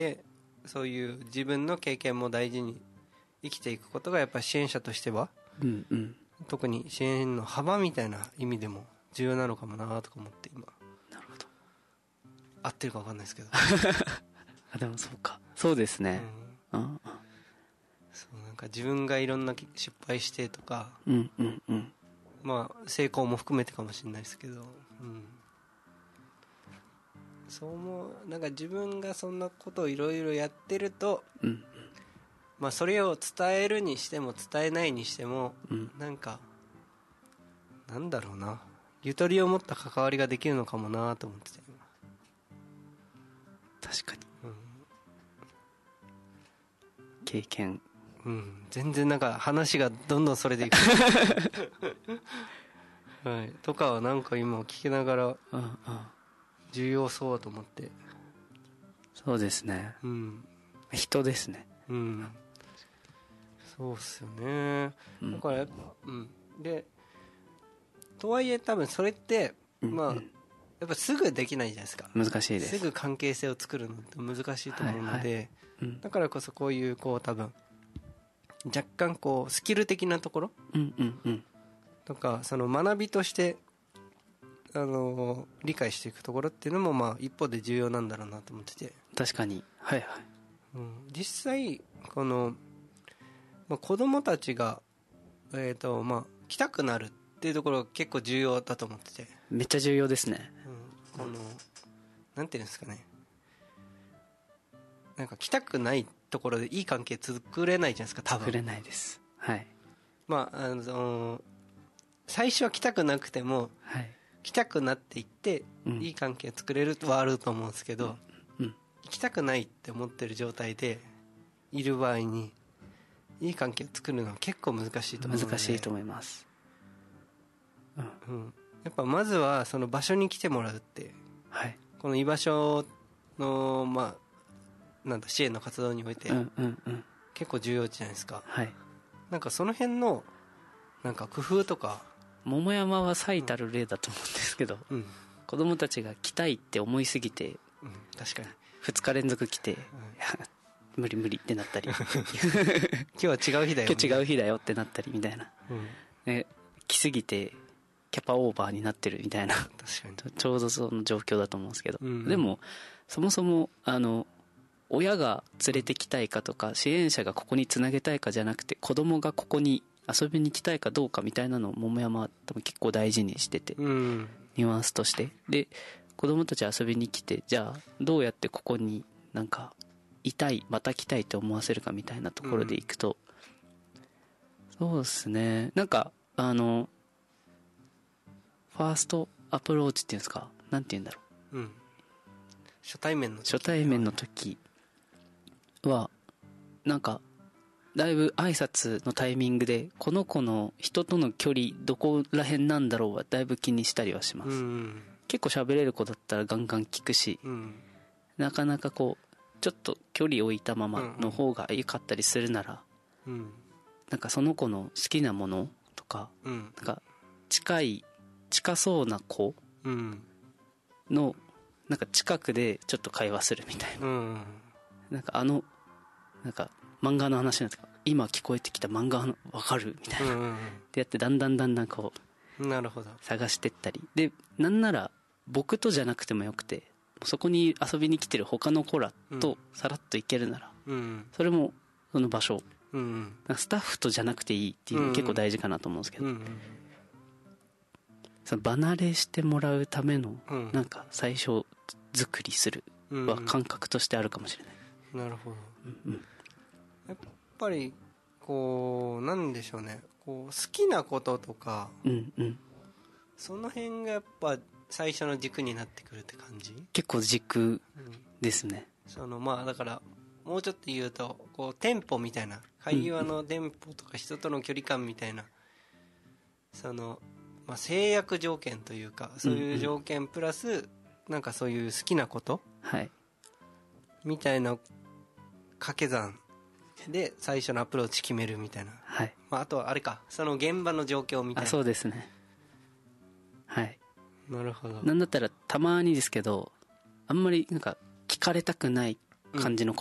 でそういう自分の経験も大事に生きていくことがやっぱり支援者としては、 うんうん、 特に支援の幅みたいな意味でも重要なのかもなとか思って今。 なるほど。 合ってるか分かんないですけどあ、でもそうか。そうですね。 うん、そうなんか自分がいろんな失敗してとか、 うんうんうん、 まあ成功も含めてかもしれないですけど、うん、そう思う。なんか自分がそんなことをいろいろやってると、 うんうん、 まあそれを伝えるにしても伝えないにしても、 うん、 なんかなんだろうな、ゆとりを持った関わりができるのかもなと思ってて今。 確かに、 うん、 経験、 うん、全然なんか話がどんどんそれていくはい、とかはなんか今聞きながらうんうん、 重要そうと思って。 そうですね、 うん、 人ですね。 うん、そうっすよね、 うん、 だからやっぱ、うん、でとはいえ多分それって、まあ、やっぱすぐできないじゃないですか。 難しいです。 すぐ関係性を作るのって難しいと思うので、 はいはい、うん、 だからこそこういうこう多分若干こうスキル的なところ、 うんうんうん、 とかその学びとして理解していくところっていうのもまあ一方で重要なんだろうなと思ってて。 確かに、はいはい、 うん、実際この、まあ、子供たちがまあ来たくなるっていうところが結構重要だと思ってて。 めっちゃ重要ですね。 うん、このなんていうんですかね、なんか来たくないところでいい関係作れないじゃないですか多分。 作れないです。はい。 まあ最初は来たくなくても、 はい、 来たくなっていって、 うん、 いい関係作れるはあると思うんですけど、 うん、 行きたくないって思ってる状態でいる場合にいい関係を作るのは結構難しいと思うので。 難しいと思います。 うん、やっぱまずはその場所に来てもらうって、 はい、 この居場所のまあなんだ支援の活動においてうんうんうん、 結構重要じゃないですか。 はい。 なんかその辺のなんか工夫とか。 桃山は最たる例だと思うんですけど、 うん、 子供たちが来たいって思いすぎて、 うん、確かに 2日連続来て、無理無理ってなったり今日は違う日だよ、 今日違う日だよってなったりみたいな、 うん、 来すぎてキャパオーバーになってるみたいな、 確かにちょうどその状況だと思うんですけど、 うん、 でもそもそも親が連れてきたいかとか支援者がここにつなげたいかじゃなくて、子供がここに遊びに来たいかどうかみたいなのを桃山は多分結構大事にしてて、 うん、 ニュアンスとしてで、子供たち遊びに来て、じゃあどうやってここになんかいたい、また来たいと思わせるかみたいなところでいくと、そうですね、なんかファーストアプローチっていうんですか、なんて言うんだろう、 うん、初対面の時はなんかだいぶ挨拶のタイミングでこの子の人との距離どこら辺なんだろうはだいぶ気にしたりはします、 うん、 結構喋れる子だったらガンガン聞くし、 うん、 なかなかこうちょっと距離を置いたままの方が良かったりするなら、 うん、 なんかその子の好きなものとか、 うん、 なんか近そうな子のなんか近くでちょっと会話するみたいな、 うん、 なんかなんか漫画の話なんですか、今聞こえてきた漫画のわかるみたいな、 うん、 ってやってだんだんこうなるほど、 探してったりで、なんなら僕とじゃなくてもよくて、そこに遊びに来てる他の子らとさらっと行けるなら、 うん、 それもその場所、 うん、 スタッフとじゃなくていいっていうの結構大事かなと思うんですけど、 うん、 その離れしてもらうためのうん、 なんか最初作りするは感覚としてあるかもしれない、 なるほど、 うんうん、 やっぱりこうなんでしょうね、こう好きなこととか、 うんうん、 その辺がやっぱ最初の軸になってくるって感じ。 結構軸ですね、 まあだからもうちょっと言うとこうテンポみたいな、会話のテンポとか人との距離感みたいな、まあ、制約条件というかそういう条件プラスなんかそういう好きなことみたいな掛け算で最初のアプローチ決めるみたいな、 はい、 まあ、あとはあれか、その現場の状況みたいな。 そうですね、はい、 なるほど。 なんだったらたまにですけど、あんまりなんか聞かれたくない感じの